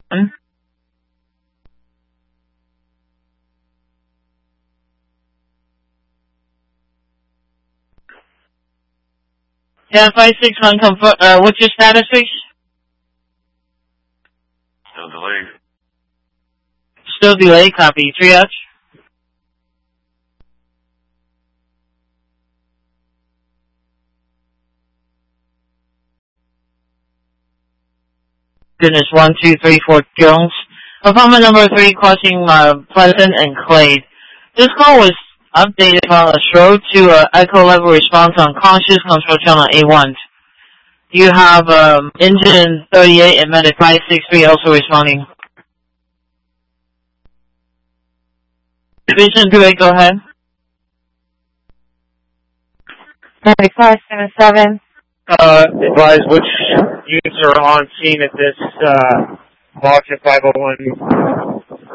Yeah, 561 confirm. What's your status, please? Still delayed. Still delayed. Copy. Triage. Goodness, 1234 Jones. Apartment number 3, crossing Pleasant and Clade. This call was updated from a stroke to echo level response on conscious control channel A1. You have engine 38 and medic 563 also responding. Division 28, go ahead. Medic 577. Advise which units are on scene at this Boston 501